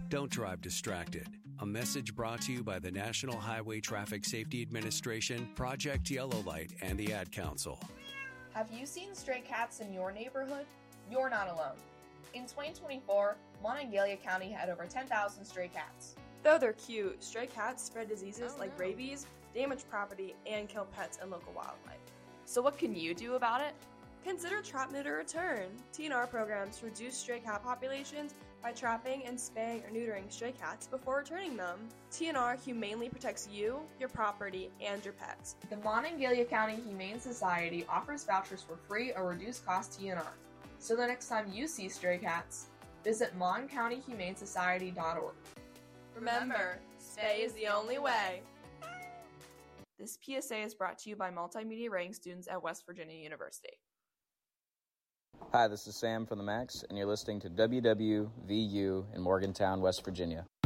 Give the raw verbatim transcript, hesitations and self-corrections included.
Don't drive distracted. A message brought to you by the National Highway Traffic Safety Administration, Project Yellow Light, and the Ad Council. Have you seen stray cats in your neighborhood? You're not alone. In twenty twenty-four, Monongalia County had over ten thousand stray cats. Though they're cute, stray cats spread diseases Oh, like no. rabies, damage property, and kill pets and local wildlife. So what can you do about it? Consider Trap, Neuter, Return, T N R programs to reduce stray cat populations by trapping and spaying or neutering stray cats before returning them. T N R humanely protects you, your property, and your pets. The Monongalia County Humane Society offers vouchers for free or reduced cost T N R. So the next time you see stray cats, visit mon county humane society dot org. Remember, spay is the only way. This P S A is brought to you by multimedia writing students at West Virginia University. Hi, this is Sam from the Max, and you're listening to W W V U in Morgantown, West Virginia.